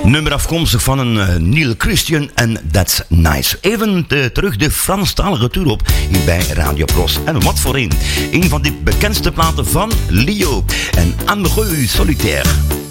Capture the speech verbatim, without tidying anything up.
Nummer afkomstig van een uh, Neil Christian en That's Nice. Even de, terug de Franstalige tour op hier bij Radio Pros. En wat voor een. Een van de bekendste platen van Leo en Amoureux Solitaire.